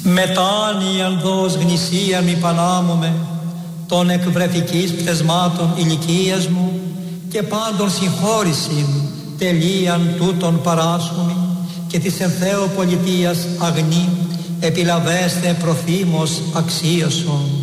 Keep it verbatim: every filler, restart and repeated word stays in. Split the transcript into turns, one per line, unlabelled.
Μετάνοιαν δός γνησία μη πανάμουμε των εκβρετικής πτεσμάτων ηλικίας μου και πάντων συγχώρησιν τελείαν τούτων παράσχουμι και της εν Θεώ πολιτείας αγνή επιλαβέστε προθήμος αξίωσον.